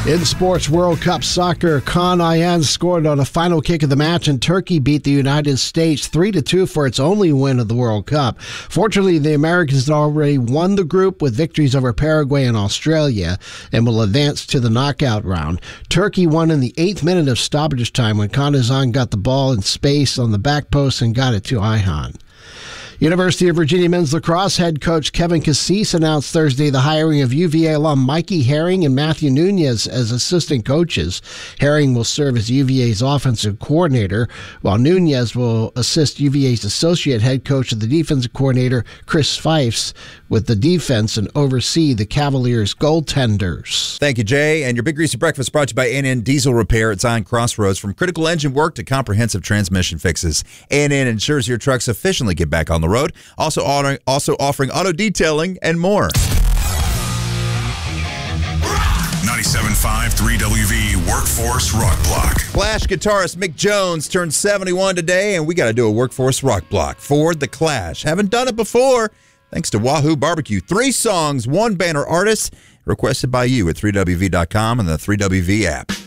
In sports, World Cup soccer, Kaan Ayhan scored on a final kick of the match, and Turkey beat the United States 3-2 for its only win of the World Cup. Fortunately, the Americans had already won the group with victories over Paraguay and Australia and will advance to the knockout round. Turkey won in the 8th minute of stoppage time when Kaan Ayhan got the ball in space on the back post and got it to Ayhan. University of Virginia men's lacrosse head coach Kevin Cassis announced Thursday the hiring of UVA alum Mikey Herring and Matthew Nunez as assistant coaches. Herring will serve as UVA's offensive coordinator, while Nunez will assist UVA's associate head coach and the defensive coordinator, Chris Fifes, with the defense and oversee the Cavaliers' goaltenders. Thank you, Jay. And your Big Greasy Breakfast brought to you by NN Diesel Repair at Zion Crossroads. From critical engine work to comprehensive transmission fixes, NN ensures your trucks efficiently get back on the road. Also offering auto detailing and more. 97.5 3WV Workforce Rock Block. Clash guitarist Mick Jones turned 71 today, and we got to do a Workforce Rock Block for The Clash. Haven't done it before, thanks to Wahoo Barbecue. 3 songs, 1 banner artist, requested by you at 3WV.com and the 3WV app.